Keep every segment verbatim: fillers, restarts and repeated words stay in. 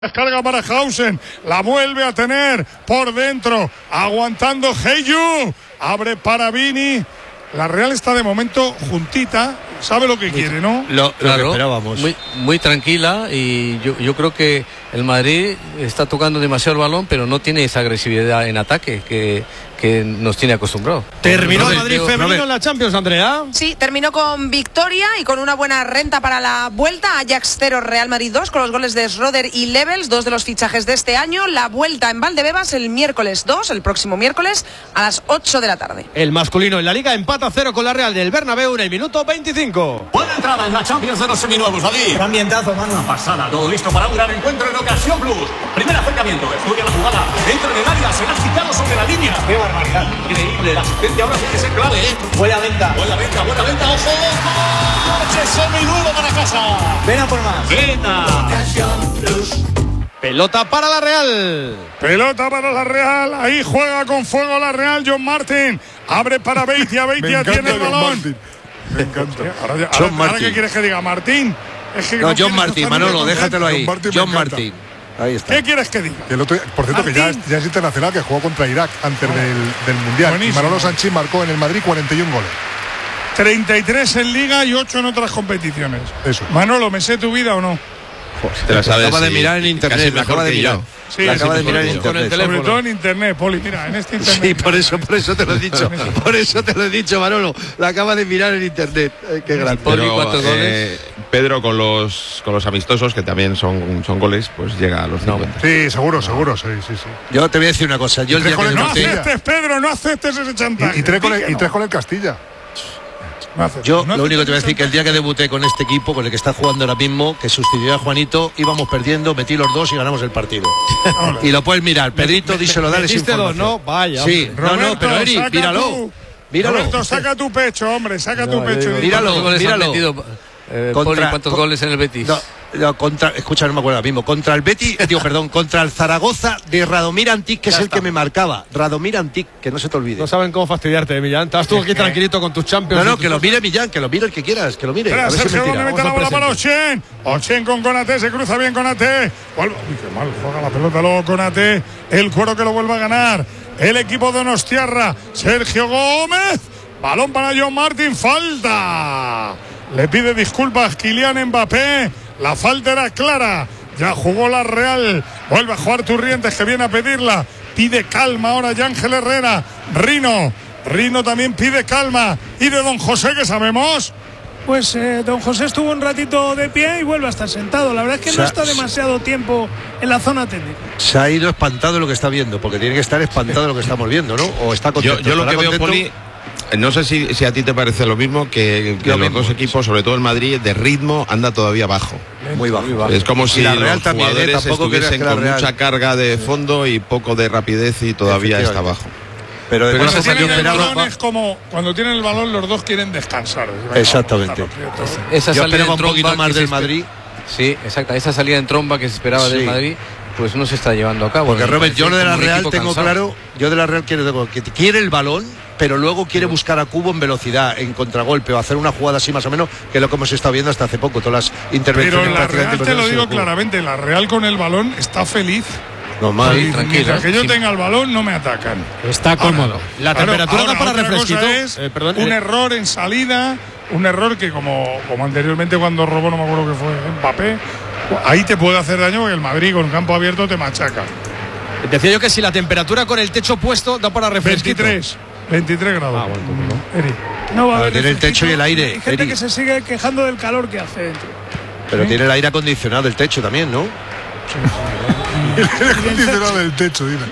Descarga para Hausen, la vuelve a tener por dentro, aguantando Heyu, abre para Vini. La Real está de momento juntita, sabe lo que muy, quiere, ¿no? Lo, claro, lo que esperábamos. Muy, muy tranquila, y yo, yo creo que el Madrid está tocando demasiado el balón, pero no tiene esa agresividad en ataque que, que nos tiene acostumbrado. ¿Terminó el Madrid femenino en la Champions, Andrea? Sí, terminó con victoria y con una buena renta para la vuelta. Ajax cero, Real Madrid dos, con los goles de Schroeder y Levels, dos de los fichajes de este año. La vuelta en Valdebebas el miércoles dos, el próximo miércoles a las ocho de la tarde. El masculino en la Liga empata cero con la Real del Bernabéu en el minuto veinticinco. Buena entrada en la Champions de los seminuevos, David. Gran ambientazo, mano. Una pasada, todo listo para un gran encuentro en Ocasión Plus. Primer acercamiento, estudia la jugada, entra en el área, se la ha quitado sobre la línea. ¡Qué barbaridad! Increíble, la asistencia ahora tiene que ser clave, ¿eh? Buena venta. Buena venta, buena venta, ojo, ojo. Coche seminuevo para casa. Ven a por más. Vena. Ocasión Plus. Pelota para la Real. Pelota para la Real. Ahí juega con fuego la Real. John Martin abre para Beitia. Beitia tiene el balón. Me encanta. Ahora, ahora, ahora, ahora ¿qué quieres que diga? Martín. Es que no, no John Martin, Manolo, déjatelo ahí. John Martin. John Martin. Ahí está. ¿Qué quieres que diga? Que el otro, por cierto, Martín, que ya es, ya es internacional, que jugó contra Irak antes oh, del, del Mundial. Buenísimo. Y Manolo Sanchís marcó en el Madrid cuarenta y uno goles. treinta y tres en Liga y ocho en otras competiciones. Eso. Manolo, ¿me sé tu vida o no? Te la sabes, acaba de mirar en internet, la acaba de mirar. Sí, la acaba de mirar en internet. Sobre todo en internet, Poli, mira, en este internet. Sí, por eso, por eso te lo he dicho. Por eso te lo he dicho, Manolo. La acaba de mirar en internet. Eh, qué grande. Poli, ¿cuántos goles? Eh, Pedro con los con los amistosos, que también son, son goles, pues llega a los cincuenta. Sí, seguro, seguro, sí, sí, sí. Yo te voy a decir una cosa. Yo el día que no aceptes, Pedro, no aceptes ese chantaje. Y, y, tres, con el, y tres con el Castilla. No hace, Yo no lo único que te voy a decir que el día que debuté con este equipo, con el que está jugando ahora mismo, que sustituyó a Juanito, íbamos perdiendo, metí los dos y ganamos el partido. Y lo puedes mirar, Pedrito, díselo, dale esa información. Dos, ¿no? Vaya. Sí, Roberto, no, no, pero Eri, míralo. Tu, míralo. Roberto, saca tu pecho, hombre, saca no, tu pecho. Digo, míralo, ¿cuántos goles míralo. Han metido, eh, contra, Poli, ¿cuántos con, goles en el Betis? No, no, contra, escucha, no me acuerdo ahora mismo. Contra el Betis, digo, perdón, contra el Zaragoza de Radomir Antic, que ya es está. El que me marcaba. Radomir Antic, que no se te olvide. No saben cómo fastidiarte, Millán. Estás tú aquí tranquilito con tus Champions. No, no, que lo mire Millán, que lo mire el que quieras, que lo mire. Espera, a ver Sergio si Gómez mete la bola para Ochen. Ochen con Konaté, se cruza bien Konaté. Uy, qué mal juega la pelota luego Konaté. El cuero que lo vuelve a ganar el equipo de Donostiarra. Sergio Gómez. Balón para John Martin, falta. Le pide disculpas Kylian Mbappé. La falta era clara. Ya jugó la Real. Vuelve a jugar Turrientes, que viene a pedirla. Pide calma ahora Ángel Herrera. Rino. Rino también pide calma. ¿Y de Don José qué sabemos? Pues eh, Don José estuvo un ratito de pie y vuelve a estar sentado. La verdad es que no está demasiado tiempo en la zona técnica. Se ha ido espantado de lo que está viendo, porque tiene que estar espantado de lo que estamos viendo, ¿no? O está contento. Yo, yo lo que veo, contento? Poli, no sé si, si a ti te parece lo mismo, que, que los mismo. dos equipos, sobre todo el Madrid, de ritmo anda todavía bajo. Muy bajo. Muy bajo. Es como si la los Real también, jugadores eh, estuviesen con Real. mucha carga de fondo y poco de rapidez y todavía está bajo. Pero, Pero cuando tienen el balón es como cuando tienen el balón los dos quieren descansar. Exactamente. Esa Yo salida un poquito más del Madrid. Sí, exacto. Esa salida en tromba que se esperaba sí. del Madrid, pues no se está llevando a cabo. Porque Robert, yo de la Real tengo cansado. claro, yo de la Real quiero que quiere el balón, pero luego quiere buscar a Cubo en velocidad, en contragolpe, o hacer una jugada así más o menos, que es lo que hemos estado viendo hasta hace poco, todas las intervenciones. Pero la Real, te lo digo claramente, la Real con el balón está feliz. Normal, sí, tranquilo. Que yo sí. tenga el balón, no me atacan. Está cómodo. Ahora, la temperatura ahora, da para refresquito. Es eh, perdón, un eh. error en salida, un error que como, como anteriormente cuando robó, no me acuerdo que fue Mbappé, ahí te puede hacer daño porque el Madrid con campo abierto te machaca. Decía yo que si la temperatura con el techo puesto da para refresquito. veintitrés, veintitrés grados. Ah, bueno, ¿no? Eri. No va a haber tiene el techo y el aire. Hay gente Eri. que se sigue quejando del calor que hace dentro. Pero ¿Sí? tiene el aire acondicionado el techo también, ¿no? El aire acondicionado del techo, dime.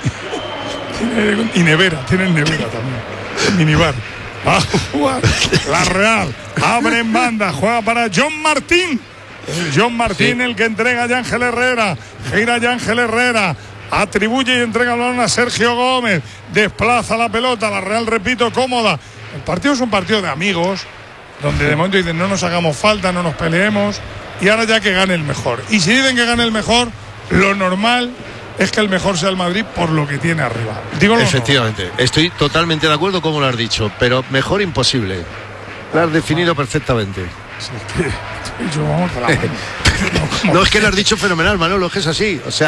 Y nevera, tiene nevera también. Minibar. Va a jugar la Real. Abre en banda, juega para John Martín. El John Martín, sí. el que entrega a Ángel Herrera. Gira a Ángel Herrera. Atribuye y entrega el balón a Sergio Gómez. Desplaza la pelota. La Real, repito, cómoda. El partido es un partido de amigos, donde de momento dicen no nos hagamos falta, no nos peleemos. Y ahora ya que gane el mejor. Y si dicen que gane el mejor, lo normal es que el mejor sea el Madrid por lo que tiene arriba. Digo lo Efectivamente, normal. Estoy totalmente de acuerdo como lo has dicho, pero mejor imposible. Lo has definido perfectamente. Sí, es que yo vamos a la No, es que lo has dicho fenomenal, Manolo, es que es así. O sea,